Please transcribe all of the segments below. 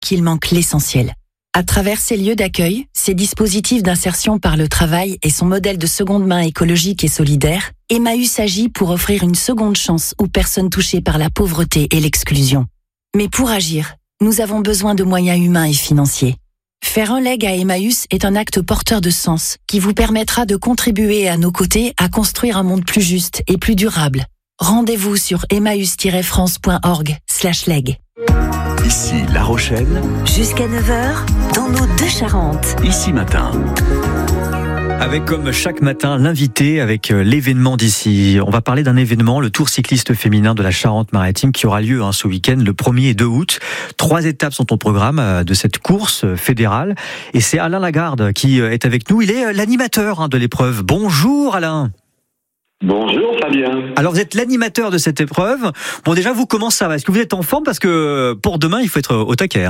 qu'il manque l'essentiel. À travers ces lieux d'accueil, ces dispositifs d'insertion par le travail et son modèle de seconde main écologique et solidaire, Emmaüs agit pour offrir une seconde chance aux personnes touchées par la pauvreté et l'exclusion. Mais pour agir, nous avons besoin de moyens humains et financiers. Faire un leg à Emmaüs est un acte porteur de sens qui vous permettra de contribuer à nos côtés à construire un monde plus juste et plus durable. Rendez-vous sur emmaüs-france.org/leg. Ici La Rochelle. Jusqu'à 9h, dans nos deux Charentes. Ici Matin. Avec comme chaque matin l'invité avec l'événement d'ici. On va parler d'un événement, le Tour cycliste féminin de la Charente-Maritime qui aura lieu ce week-end, le 1er et 2 août. 3 étapes sont au programme de cette course fédérale. Et c'est Alain Lagarde qui est avec nous. Il est l'animateur de l'épreuve. Bonjour Alain. Bonjour Fabien. Alors vous êtes l'animateur de cette épreuve. Bon déjà vous, comment ça va? Est-ce que vous êtes en forme? Parce que pour demain il faut être au taquet.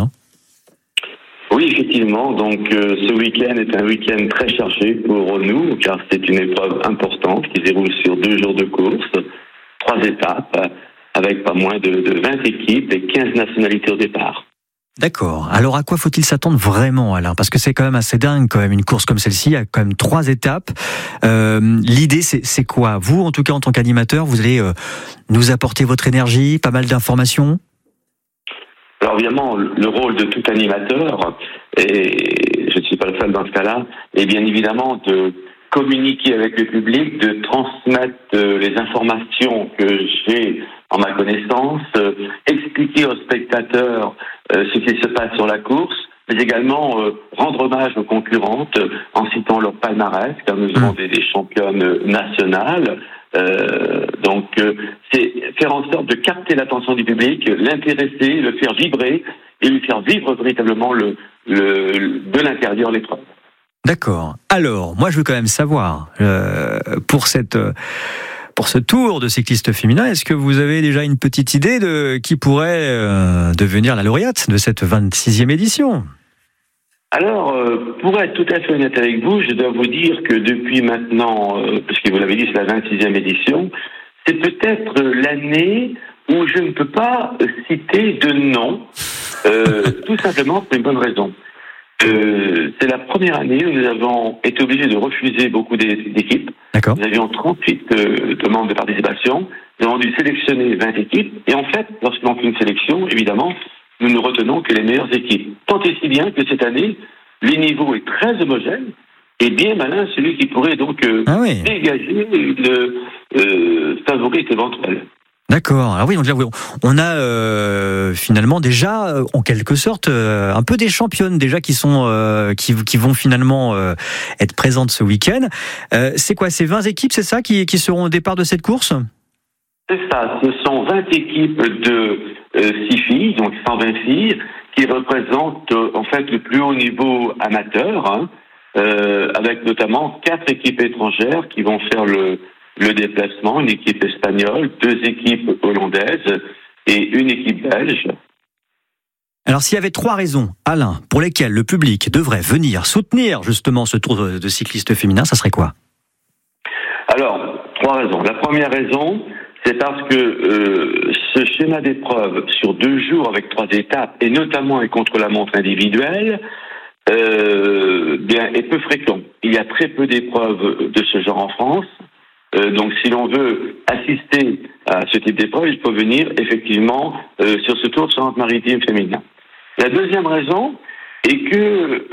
Oui, effectivement. Donc, ce week-end est un week-end très chargé pour nous, car c'est une épreuve importante qui se déroule sur 2 jours de course, 3 étapes, avec pas moins de 20 équipes et 15 nationalités au départ. D'accord. Alors, à quoi faut-il s'attendre vraiment, Alain? Parce que c'est quand même assez dingue, quand même, une course comme celle-ci. Il y a quand même 3 étapes. L'idée, c'est quoi? Vous, en tout cas, en tant qu'animateur, vous allez nous apporter votre énergie, pas mal d'informations? Alors évidemment, le rôle de tout animateur, et je ne suis pas le seul dans ce cas-là, est bien évidemment de communiquer avec le public, de transmettre les informations que j'ai en ma connaissance, expliquer aux spectateurs ce qui se passe sur la course, mais également rendre hommage aux concurrentes en citant leur palmarès, car nous avons des championnes nationales. Donc, c'est faire en sorte de capter l'attention du public, l'intéresser, le faire vibrer et lui faire vivre véritablement de l'intérieur l'épreuve. D'accord. Alors, moi, je veux quand même savoir pour ce tour de cycliste féminin, est-ce que vous avez déjà une petite idée de qui pourrait devenir la lauréate de cette 26e édition? Alors, pour être tout à fait honnête avec vous, je dois vous dire que depuis maintenant, puisque vous l'avez dit, c'est la 26e édition, c'est peut-être l'année où je ne peux pas citer de nom, tout simplement pour une bonne raison. C'est la première année où nous avons été obligés de refuser beaucoup d'équipes. D'accord. Nous avions 38 demandes de participation, nous avons dû sélectionner 20 équipes, et en fait, lorsqu'on fait une sélection, évidemment, nous ne retenons que les meilleures équipes. Tant et si bien que cette année, les niveaux est très homogène et bien malin celui qui pourrait donc dégager une favorite éventuelle. D'accord. Alors oui, on a finalement déjà, en quelque sorte, un peu des championnes déjà qui sont qui vont finalement être présentes ce week-end. C'est quoi? C'est 20 équipes, c'est ça, qui seront au départ de cette course? C'est ça. Ce sont 20 équipes de 6 filles, donc 120 filles, qui représentent en fait le plus haut niveau amateur, avec notamment 4 équipes étrangères qui vont faire le déplacement, une équipe espagnole, 2 équipes hollandaises et une équipe belge. Alors s'il y avait 3 raisons, Alain, pour lesquelles le public devrait venir soutenir justement ce tour de cycliste féminin, ça serait quoi? Alors, 3 raisons. La première raison, c'est parce que ce schéma d'épreuve sur 2 jours avec 3 étapes, et notamment un contre-la-montre individuelle, est peu fréquent. Il y a très peu d'épreuves de ce genre en France. Donc si l'on veut assister à ce type d'épreuve, il faut venir effectivement sur ce Tour de Charente-Maritime féminin. La deuxième raison est que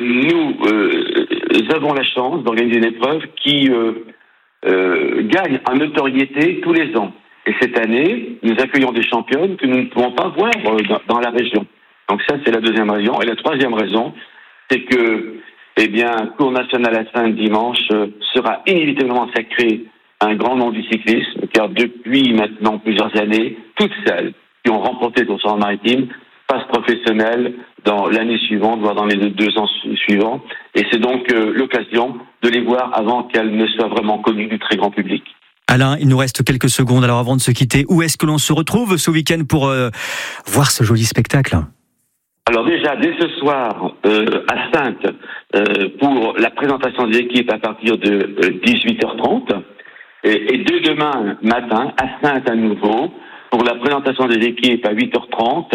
nous avons la chance d'organiser une épreuve qui gagne en notoriété tous les ans. Et cette année, nous accueillons des championnes que nous ne pouvons pas voir dans la région. Donc ça, c'est la deuxième raison. Et la troisième raison, c'est que, Cours national à Saintes dimanche sera inévitablement sacré un grand nom du cyclisme, car depuis maintenant plusieurs années, toutes celles qui ont remporté le Tour de Charente-Maritime passent professionnelles dans l'année suivante, voire dans les 2 ans suivants. Et c'est donc l'occasion de les voir avant qu'elles ne soient vraiment connues du très grand public. Alain, il nous reste quelques secondes alors avant de se quitter. Où est-ce que l'on se retrouve ce week-end pour voir ce joli spectacle? Alors déjà, dès ce soir, à Saintes, pour la présentation des équipes à partir de 18h30, et dès demain matin, à Saintes à nouveau, pour la présentation des équipes à 8h30,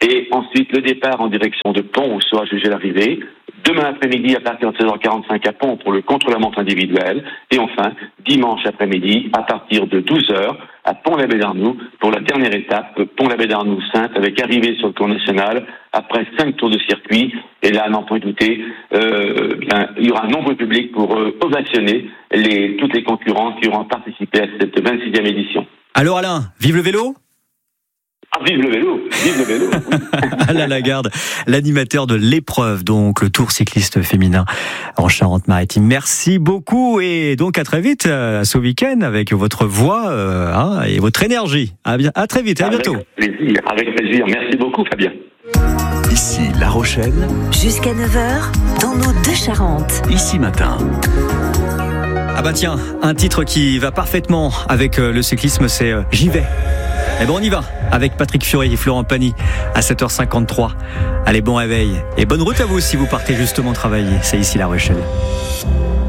Et ensuite, le départ en direction de Pont où sera jugée l'arrivée. Demain après-midi, à partir de 16h45 à Pont pour le contre-la-montre individuel. Et enfin, dimanche après-midi, à partir de 12h, à Pont-l'Abbé-d'Arnoux pour la dernière étape, Pont-l'Abbé-d'Arnoux-Sainte, avec arrivée sur le tour national après 5 tours de circuit. Et là, n'en point douter, il y aura un nombre public pour ovationner toutes les concurrentes qui auront participé à cette 26e édition. Alors Alain, vive le vélo ? Vive le vélo, vive le vélo. Oui. Alain Lagarde, l'animateur de l'épreuve, donc le Tour cycliste féminin en Charente-Maritime. Merci beaucoup et donc à très vite ce week-end avec votre voix et votre énergie. À très vite, à bientôt. Avec plaisir. Merci beaucoup Fabien. Ici La Rochelle. Jusqu'à 9h, dans nos deux Charentes. Ici Matin. Ah bah tiens, un titre qui va parfaitement avec le cyclisme, c'est J'y vais. Eh ben on y va avec Patrick Fiori et Florent Pagny à 7h53. Allez, bon réveil et bonne route à vous si vous partez justement travailler. C'est ici La Rochelle.